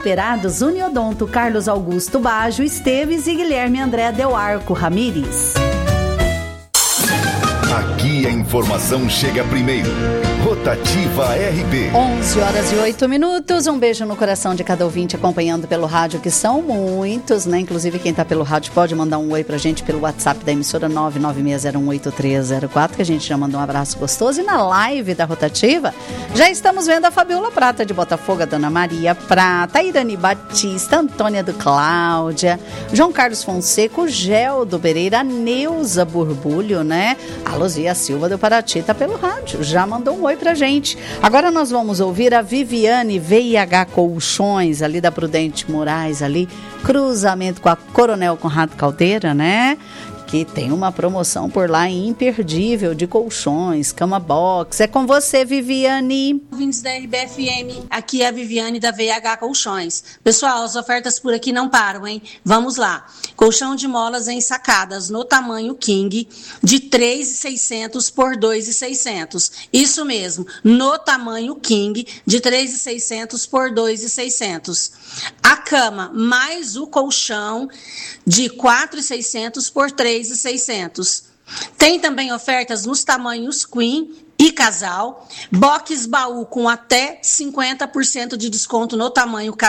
Recuperados Uniodonto Carlos Augusto Baggio Esteves e Guilherme André Del Arco Ramírez. Aqui a informação chega primeiro. Rotativa RB. 11h08. Um beijo no coração de cada ouvinte acompanhando pelo rádio, que são muitos, né? Inclusive quem tá pelo rádio pode mandar um oi pra gente pelo WhatsApp da emissora 996018304, que a gente já mandou um abraço gostoso. E na live da Rotativa, já estamos vendo a Fabiola Prata de Botafogo, a Dona Maria Prata, a Irani Batista, Antônia do Cláudia, João Carlos Fonseca, o Geldo Pereira, a Neuza Burbulho, né? A Luzia Silva do Paraty tá pelo rádio, já mandou um oi pra gente. Agora nós vamos ouvir a Viviane VIH Colchões, ali da Prudente Moraes, ali, cruzamento com a Coronel Conrado Caldeira, né? Que tem uma promoção por lá imperdível de colchões, cama box. É com você, Viviane. Ouvintes da RBFM, aqui é a Viviane da VH Colchões. Pessoal, as ofertas por aqui não param, hein? Vamos lá. Colchão de molas ensacadas no tamanho King, de 3.600 por 2.600. Isso mesmo, no tamanho King, de 3.600 por 2.600. A cama mais o colchão de 4.600 por 3.600. Tem também ofertas nos tamanhos Queen e casal, box baú com até 50% de desconto no tamanho casal.